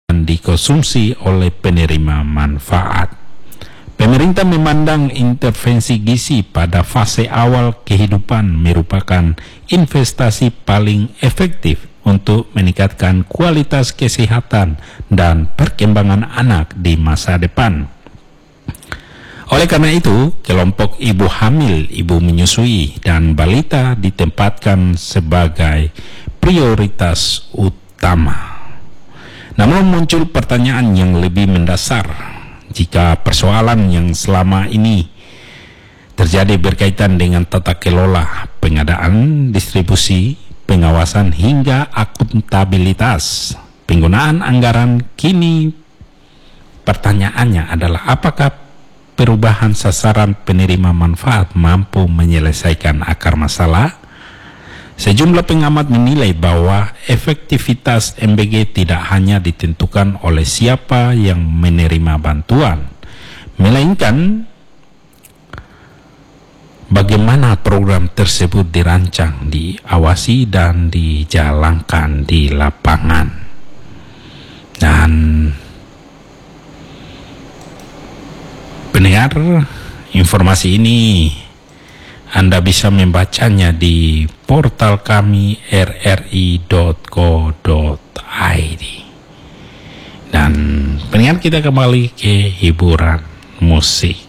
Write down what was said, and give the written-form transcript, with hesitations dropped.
dikonsumsi oleh penerima manfaat. Pemerintah memandang intervensi gizi pada fase awal kehidupan merupakan investasi paling efektif untuk meningkatkan kualitas kesehatan dan perkembangan anak di masa depan. Oleh karena itu, kelompok ibu hamil, ibu menyusui, dan balita ditempatkan sebagai prioritas utama. Namun muncul pertanyaan yang lebih mendasar. Jika persoalan yang selama ini terjadi berkaitan dengan tata kelola, pengadaan, distribusi, pengawasan hingga akuntabilitas penggunaan anggaran, kini pertanyaannya adalah apakah perubahan sasaran penerima manfaat mampu menyelesaikan akar masalah? Sejumlah pengamat menilai bahwa efektivitas MBG tidak hanya ditentukan oleh siapa yang menerima bantuan, melainkan bagaimana program tersebut dirancang, diawasi, dan dijalankan di lapangan. Dan pendengar, informasi ini Anda bisa membacanya di portal kami rri.co.id. Dan pendengar, kita kembali ke hiburan musik.